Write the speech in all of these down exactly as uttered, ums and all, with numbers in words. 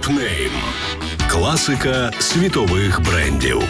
Топнейм. Класика світових брендів.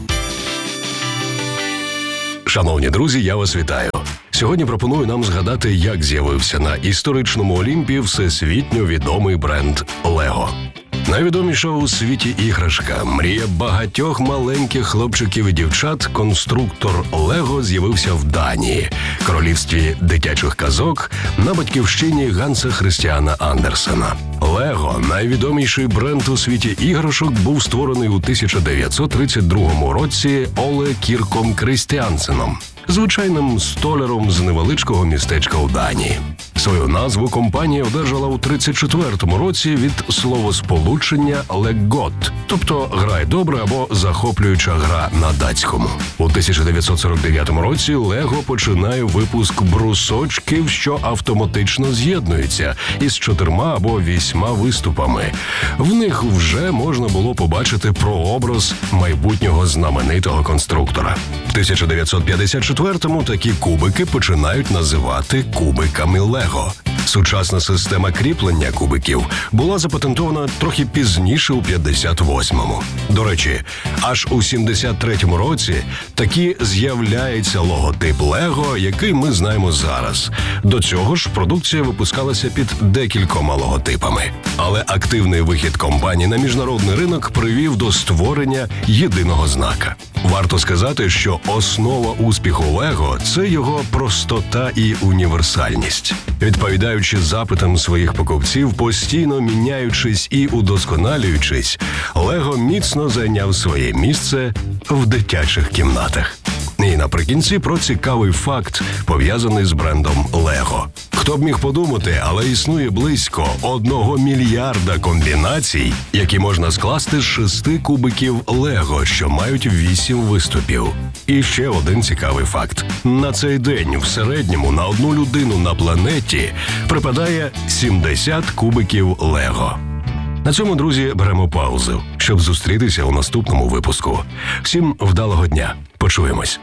Шановні друзі, я вас вітаю. Сьогодні пропоную нам згадати, як з'явився на історичному Олімпі всесвітньо відомий бренд Lego. Найвідоміша у світі іграшка, мрія багатьох маленьких хлопчиків і дівчат, конструктор Lego з'явився в Данії, королівстві дитячих казок, на батьківщині Ганса Христіана Андерсена. Lego, найвідоміший бренд у світі іграшок, був створений у тисяча дев'ятсот тридцять другому році Оле Кірком Крістіансеном, звичайним столяром з невеличкого містечка у Данії. Свою назву компанія одержала у тридцять четвертому році від словосполучення «леггот», тобто «грай добре» або «захоплююча гра» на датському. У тисяча дев'ятсот сорок дев'ятому році Lego починає випуск брусочків, що автоматично з'єднуються із чотирма або вісьма виступами. В них вже можна було побачити прообраз майбутнього знаменитого конструктора. В тисяча дев'ятсот п'ятдесят четвертому такі кубики починають називати кубиками Lego. Сучасна система кріплення кубиків була запатентована трохи пізніше, у п'ятдесят восьмому. До речі, аж у сімдесят третьому році таки з'являється логотип Lego, який ми знаємо зараз. До цього ж продукція випускалася під декількома логотипами. Але активний вихід компанії на міжнародний ринок привів до створення єдиного знака. Варто сказати, що основа успіху Lego – це його простота і універсальність. Відповідаючи запитам своїх покупців, постійно міняючись і удосконалюючись, Lego міцно зайняв своє місце в дитячих кімнатах. І наприкінці про цікавий факт, пов'язаний з брендом Lego. Хто б міг подумати, але існує близько одного мільярда комбінацій, які можна скласти з шести кубиків Lego, що мають вісім виступів. І ще один цікавий факт. На цей день в середньому на одну людину на планеті припадає сімдесят кубиків Lego. На цьому, друзі, беремо паузу, щоб зустрітися у наступному випуску. Всім вдалого дня. Почуємось.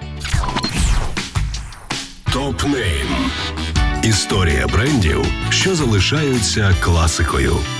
Топнейм. Історія брендів, що залишаються класикою.